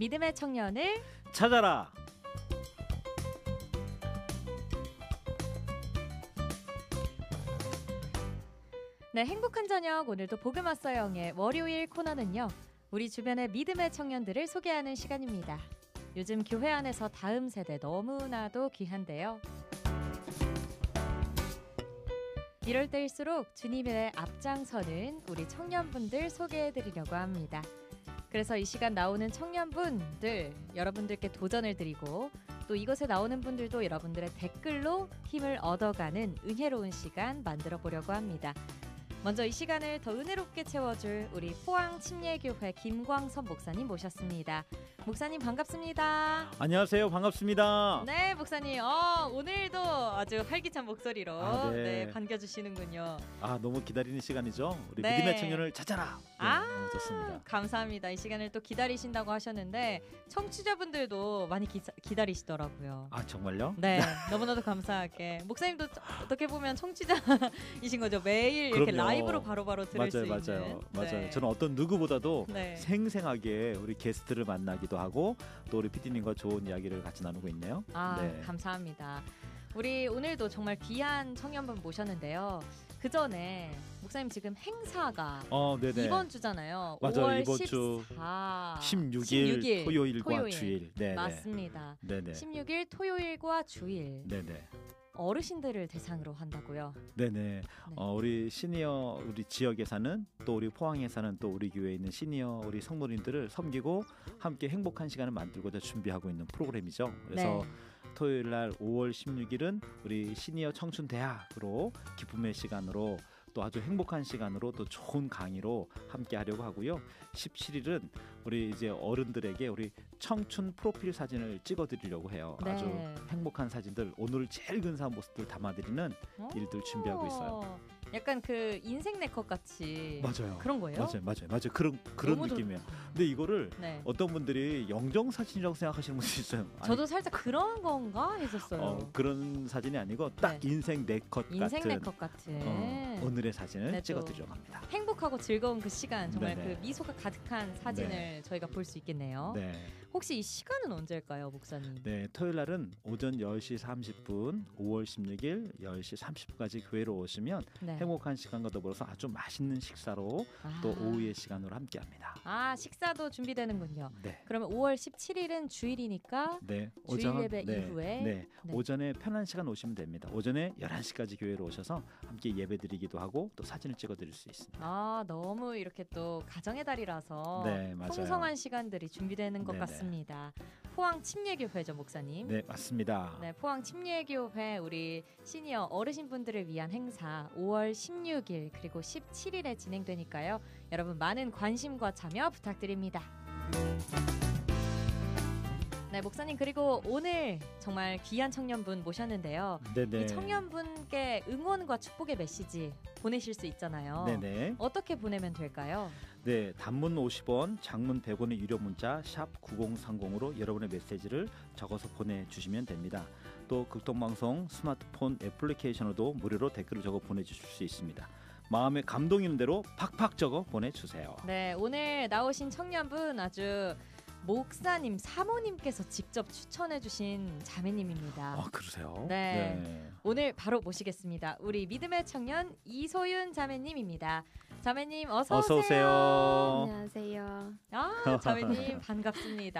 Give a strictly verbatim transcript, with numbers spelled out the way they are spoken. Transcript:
믿음의 청년을 찾아라. 네, 행복한 저녁 오늘도 복음 왔어요의 월요일 코너는요. 우리 주변의 믿음의 청년들을 소개하는 시간입니다. 요즘 교회 안에서 다음 세대 너무나도 귀한데요. 이럴 때일수록 주님의 앞장서는 우리 청년분들 소개해드리려고 합니다. 그래서 이 시간 나오는 청년분들 여러분들께 도전을 드리고 또 이것에 나오는 분들도 여러분들의 댓글로 힘을 얻어가는 은혜로운 시간 만들어 보려고 합니다. 먼저 이 시간을 더 은혜롭게 채워줄 우리 포항 침례교회 김광선 목사님 모셨습니다. 목사님 반갑습니다. 안녕하세요. 반갑습니다. 네, 목사님. 어, 오늘도 아주 활기찬 목소리로 아, 네. 네, 반겨주시는군요. 아, 너무 기다리는 시간이죠. 우리 네. 믿음의 청년을 찾아라. 네, 아, 너무 좋습니다. 감사합니다. 이 시간을 또 기다리신다고 하셨는데 청취자분들도 많이 기, 기다리시더라고요. 아, 정말요? 네, 너무나도 감사하게. 목사님도 어떻게 보면 청취자이신 거죠. 매일 이렇게 그럼요. 라이브로 바로바로 들을 맞아요, 수 맞아요, 있는. 맞아요. 네. 저는 어떤 누구보다도 네. 생생하게 우리 게스트를 만나기도 하고 또 우리 피디님과 좋은 이야기를 같이 나누고 있네요. 아, 네. 감사합니다. 우리 오늘도 정말 귀한 청년분 모셨는데요. 그 전에 목사님 지금 행사가 어, 네네. 이번 주잖아요. 맞아요, 오월 이번 주 십사, 십육 일, 십육 일 토요일과 토요일. 주일. 네네. 맞습니다. 네네. 십육 일 토요일과 주일 네네. 어르신들을 대상으로 한다고요. 네네. 네. 어, 우리 시니어 우리 지역에 사는 또 우리 포항에 사는 또 우리 교회에 있는 시니어 우리 성도님들을 섬기고 함께 행복한 시간을 만들고자 준비하고 있는 프로그램이죠. 그래서 네. 토요일 날 오월 십육일은 우리 시니어 청춘 대학으로 기쁨의 시간으로 또 아주 행복한 시간으로 또 좋은 강의로 함께 하려고 하고요. 십칠일은 우리 이제 어른들에게 우리 청춘 프로필 사진을 찍어 드리려고 해요. 네. 아주 행복한 사진들, 오늘 제일 근사한 모습들 담아드리는 일들 준비하고 있어요. 약간 그 인생 네컷 같이 맞아요. 그런 거예요? 맞아요, 맞아요, 맞아요. 그런 그런 너무 느낌이에요. 좋- 근데 이거를 네. 어떤 분들이 영정 사진이라고 생각하시는 분도 있어요. 저도 아니, 살짝 그런 건가 했었어요. 어, 그런 사진이 아니고 딱 네. 인생 네컷 인생 같은 네컷 같은 어, 오늘의 사진을 네, 또 찍어드리려고 합니다. 행복하고 즐거운 그 시간 정말 네네. 그 미소가 가득한 사진을 네. 저희가 볼 수 있겠네요. 네, 혹시 이 시간은 언제일까요, 목사님? 네, 토요일 날은 오전 열 시 삼십 분, 오월 십육일 열 시 삼십 분까지 교회로 오시면 네. 행복한 시간과 더불어서 아주 맛있는 식사로 아. 또 오후의 시간으로 함께합니다. 아, 식사도 준비되는군요. 네. 그러면 오월 십칠일은 주일이니까 네, 주일 예배 이후에? 네, 네. 오전에 편한 시간 오시면 됩니다. 오전에 열한 시까지 교회로 오셔서 함께 예배 드리기도 하고 또 사진을 찍어 드릴 수 있습니다. 아, 너무 이렇게 또 가정의 달이라서 네, 맞아요. 풍성한 시간들이 준비되는 것 네네. 같습니다. 포항 침례교회죠, 목사님? 네, 맞습니다. 네, 포항 침례교회 우리 시니어 어르신분들을 위한 행사 오월 십육일 그리고 십칠일에 진행되니까요. 여러분 많은 관심과 참여 부탁드립니다. 네, 목사님 그리고 오늘 정말 귀한 청년분 모셨는데요. 네네. 이 청년분께 응원과 축복의 메시지 보내실 수 있잖아요. 네네. 어떻게 보내면 될까요? 네, 단문 오십 원, 장문 백 원의 유료 문자 샵 구공삼공으로 여러분의 메시지를 적어서 보내주시면 됩니다. 또 극동방송 스마트폰 애플리케이션으로도 무료로 댓글을 적어 보내주실 수 있습니다. 마음에 감동 있는 대로 팍팍 적어 보내주세요. 네, 오늘 나오신 청년분 아주 목사님, 사모님께서 직접 추천해주신 자매님입니다. 아, 그러세요? 네. 네. 오늘 바로 모시겠습니다. 우리 믿음의 청년 이소윤 자매님입니다. 자매님 어서, 어서 오세요. 안녕하세요. 아, 자매님 반갑습니다.